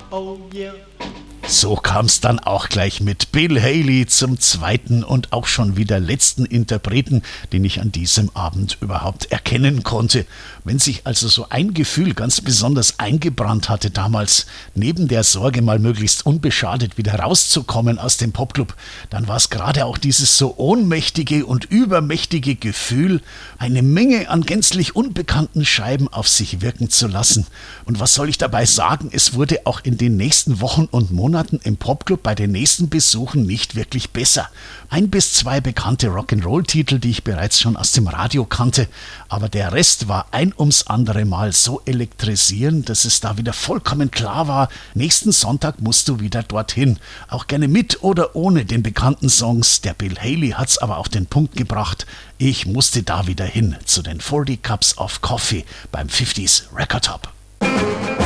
oh yeah. So kam es dann auch gleich mit Bill Haley zum zweiten und auch schon wieder letzten Interpreten, den ich an diesem Abend überhaupt erkennen konnte. Wenn sich also so ein Gefühl ganz besonders eingebrannt hatte damals, neben der Sorge mal möglichst unbeschadet wieder rauszukommen aus dem Popclub, dann war es gerade auch dieses so ohnmächtige und übermächtige Gefühl, eine Menge an gänzlich unbekannten Scheiben auf sich wirken zu lassen. Und was soll ich dabei sagen, es wurde auch in den nächsten Wochen und Monaten im Popclub bei den nächsten Besuchen nicht wirklich besser. 1 bis 2 bekannte Rock'n'Roll-Titel, die ich bereits schon aus dem Radio kannte, aber der Rest war ein ums andere Mal so elektrisierend, dass es da wieder vollkommen klar war, nächsten Sonntag musst du wieder dorthin. Auch gerne mit oder ohne den bekannten Songs. Der Bill Haley hat's aber auf den Punkt gebracht. Ich musste da wieder hin zu den 40 Cups of Coffee beim 50s Record Top.